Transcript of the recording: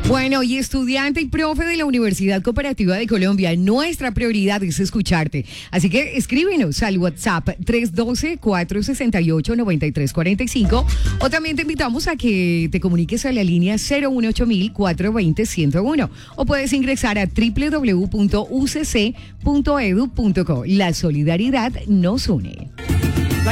Bueno, y estudiante y profe de la Universidad Cooperativa de Colombia, nuestra prioridad es escucharte. Así que escríbenos al WhatsApp 312-468-9345 o también te invitamos a que te comuniques a la línea 018-420-101 o puedes ingresar a www.ucc.edu.co. La solidaridad nos une.